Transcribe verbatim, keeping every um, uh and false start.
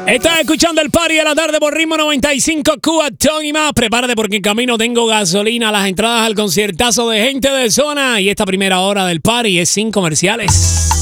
Estás escuchando el party de la tarde por Ritmo noventa y cinco, Cuba, Tony más. Prepárate porque en camino tengo gasolina, las entradas al conciertazo de Gente de Zona y esta primera hora del party es sin comerciales.